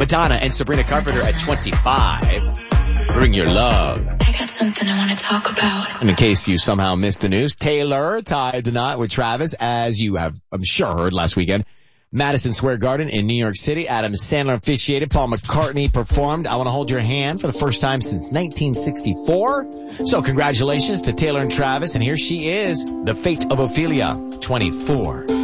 Madonna and Sabrina Carpenter at 25. Bring your love. I got something I want to talk about. And in case you somehow missed the news, Taylor tied the knot with Travis, as you have, I'm sure, heard last weekend. Madison Square Garden in New York City. Adam Sandler officiated. Paul McCartney performed I Want to Hold Your Hand for the first time since 1964. So congratulations to Taylor and Travis. And here she is, The Fate of Ophelia, 24.